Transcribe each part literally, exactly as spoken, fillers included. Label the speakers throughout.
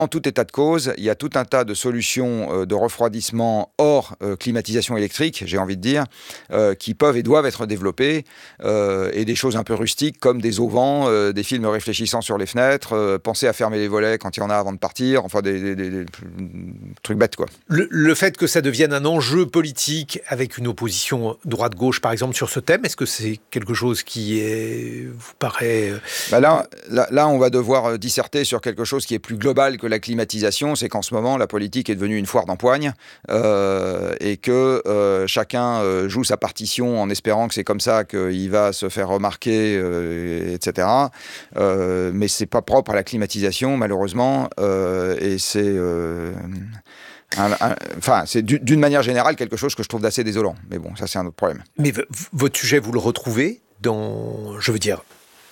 Speaker 1: en tout état de cause, il y a tout un tas de solutions euh, de refroidissement hors euh, climatisation électrique, j'ai envie de dire, euh, qui peuvent et doivent être développées, euh, et des choses un peu rustiques comme des auvents, euh, des films réfléchissants sur les fenêtres, euh, penser à fermer les volets quand il y en a avant de partir, enfin des, des, des, des trucs bêtes, quoi.
Speaker 2: Le, le fait que ça devienne un enjeu politique avec une opposition droite-gauche, par exemple, sur ce thème, est-ce que c'est quelque chose qui est, vous paraît...
Speaker 1: Bah là, là, là, on va devoir disserter sur quelque chose qui est plus global que la climatisation, c'est qu'en ce moment, la politique est devenue une foire d'empoigne euh, et que euh, chacun euh, joue sa partition en espérant que c'est comme ça qu'il va se faire remarquer, euh, et cetera. Euh, mais c'est pas propre à la climatisation, malheureusement, euh, et c'est... Euh, Un, un, enfin, c'est du, d'une manière générale quelque chose que je trouve d'assez désolant. Mais bon, ça c'est un autre problème.
Speaker 2: Mais v- votre sujet, vous le retrouvez dans, je veux dire,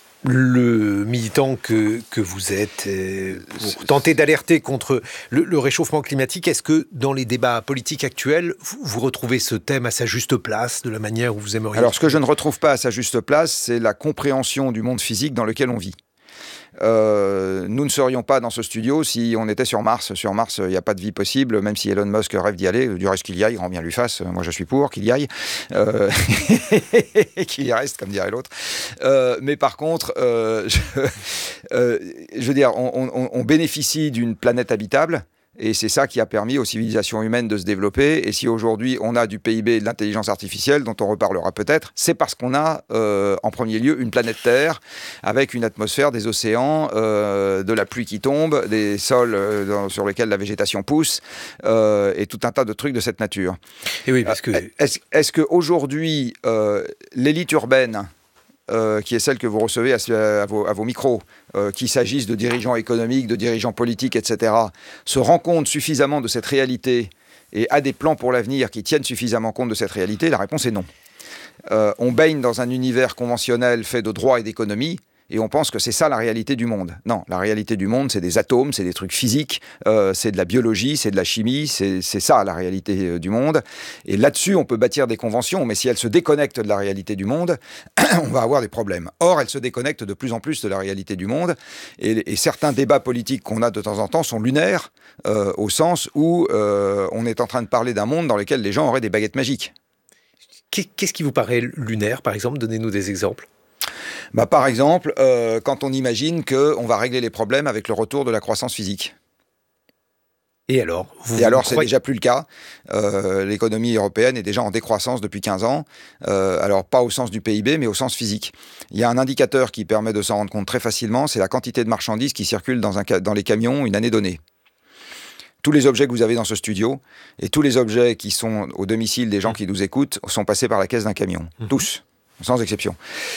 Speaker 2: le militant que, que vous êtes, euh, vous tentez d'alerter contre le, le réchauffement climatique. Est-ce que dans les débats politiques actuels, vous, vous retrouvez ce thème à sa juste place, de la manière où vous aimeriez?
Speaker 1: Alors, ce que je ne retrouve pas à sa juste place, c'est la compréhension du monde physique dans lequel on vit. Euh, nous ne serions pas dans ce studio si on était sur Mars. Sur Mars, il n'y a pas de vie possible, même si Elon Musk rêve d'y aller. Du reste qu'il y aille, grand bien lui fasse. Moi, je suis pour qu'il y aille. Euh, qu'il y reste, comme dirait l'autre. Euh, mais par contre, euh, je, euh, je veux dire, on, on, on bénéficie d'une planète habitable. Et c'est ça qui a permis aux civilisations humaines de se développer. Et si aujourd'hui on a du P I B et de l'intelligence artificielle, dont on reparlera peut-être, c'est parce qu'on a euh, en premier lieu une planète Terre, avec une atmosphère, des océans, euh, de la pluie qui tombe, des sols euh, dans, sur lesquels la végétation pousse, euh, et tout un tas de trucs de cette nature.
Speaker 2: Et oui, parce que...
Speaker 1: Euh, est-ce, est-ce qu'aujourd'hui, euh, l'élite urbaine, Euh, qui est celle que vous recevez à, à, vos, à vos micros, euh, qu'il s'agisse de dirigeants économiques, de dirigeants politiques, et cetera, se rend compte suffisamment de cette réalité et a des plans pour l'avenir qui tiennent suffisamment compte de cette réalité? La réponse est non. Euh, on baigne dans un univers conventionnel fait de droit et d'économie, et on pense que c'est ça la réalité du monde. Non, la réalité du monde, c'est des atomes, c'est des trucs physiques, euh, c'est de la biologie, c'est de la chimie, c'est, c'est ça la réalité euh, du monde. Et là-dessus, on peut bâtir des conventions, mais si elles se déconnectent de la réalité du monde, on va avoir des problèmes. Or, elles se déconnectent de plus en plus de la réalité du monde, et, et certains débats politiques qu'on a de temps en temps sont lunaires, euh, au sens où euh, on est en train de parler d'un monde dans lequel les gens auraient des baguettes magiques.
Speaker 2: Qu'est-ce qui vous paraît lunaire, par exemple? Donnez-nous des exemples.
Speaker 1: Bah, par exemple, euh, quand on imagine qu'on va régler les problèmes avec le retour de la croissance physique.
Speaker 2: Et alors vous
Speaker 1: Et alors,
Speaker 2: croyez...
Speaker 1: c'est déjà plus le cas. Euh, l'économie européenne est déjà en décroissance depuis quinze ans. Euh, alors, pas au sens du P I B, mais au sens physique. Il y a un indicateur qui permet de s'en rendre compte très facilement, c'est la quantité de marchandises qui circulent dans, un, dans les camions une année donnée. Tous les objets que vous avez dans ce studio et tous les objets qui sont au domicile des gens qui nous écoutent sont passés par la caisse d'un camion. Mmh. Tous, sans exception.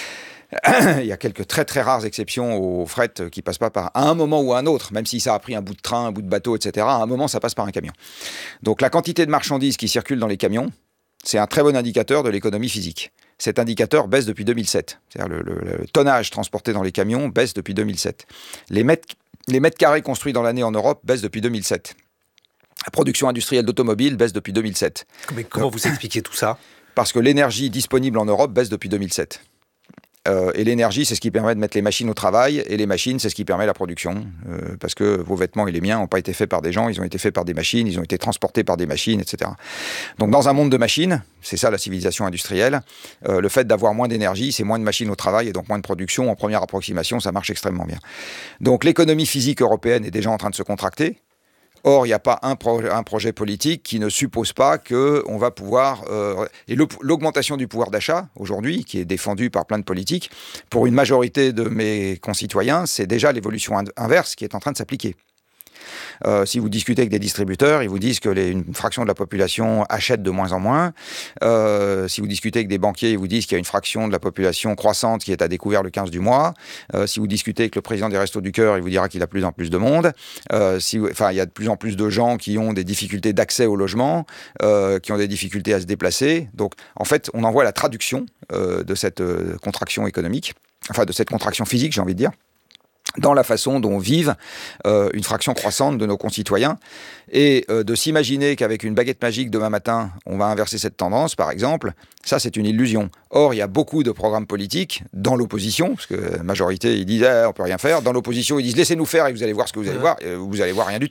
Speaker 1: Il y a quelques très très rares exceptions au fret qui passent pas par à un moment ou à un autre, même si ça a pris un bout de train, un bout de bateau, et cetera. À un moment, ça passe par un camion. Donc la quantité de marchandises qui circulent dans les camions, c'est un très bon indicateur de l'économie physique. Cet indicateur baisse depuis deux mille sept. C'est-à-dire le, le, le tonnage transporté dans les camions baisse depuis deux mille sept. Les mètres, les mètres carrés construits dans l'année en Europe baissent depuis deux mille sept. La production industrielle d'automobiles baisse depuis deux mille sept.
Speaker 2: Mais comment vous expliquez tout ça ?
Speaker 1: Parce que l'énergie disponible en Europe baisse depuis deux mille sept. Euh, et l'énergie, c'est ce qui permet de mettre les machines au travail, et les machines, c'est ce qui permet la production. Euh, parce que vos vêtements et les miens n'ont pas été faits par des gens, ils ont été faits par des machines, ils ont été transportés par des machines, et cetera. Donc dans un monde de machines, c'est ça la civilisation industrielle, euh, le fait d'avoir moins d'énergie, c'est moins de machines au travail, et donc moins de production. En première approximation, ça marche extrêmement bien. Donc l'économie physique européenne est déjà en train de se contracter. Or, il n'y a pas un, pro- un projet politique qui ne suppose pas qu'on va pouvoir... Euh, et l'augmentation du pouvoir d'achat, aujourd'hui, qui est défendue par plein de politiques, pour une majorité de mes concitoyens, c'est déjà l'évolution in- inverse qui est en train de s'appliquer. Euh, si vous discutez avec des distributeurs, ils vous disent que les, une fraction de la population achète de moins en moins. Euh, si vous discutez avec des banquiers, ils vous disent qu'il y a une fraction de la population croissante qui est à découvert le quinze du mois. Euh, si vous discutez avec le président des Restos du Cœur, il vous dira qu'il y a de plus en plus de monde. Euh, si, enfin, il y a de plus en plus de gens qui ont des difficultés d'accès au logement, euh, qui ont des difficultés à se déplacer. Donc, en fait, on en voit la traduction euh, de cette euh, contraction économique, enfin de cette contraction physique, j'ai envie de dire. dans la façon dont vivent euh, une fraction croissante de nos concitoyens. Et euh, de s'imaginer qu'avec une baguette magique demain matin, on va inverser cette tendance, par exemple, ça c'est une illusion. Or, il y a beaucoup de programmes politiques dans l'opposition, parce que la majorité, ils disent eh, « on peut rien faire ». Dans l'opposition, ils disent « laissez-nous faire et vous allez voir ce que vous allez voir ». Vous allez voir rien du tout.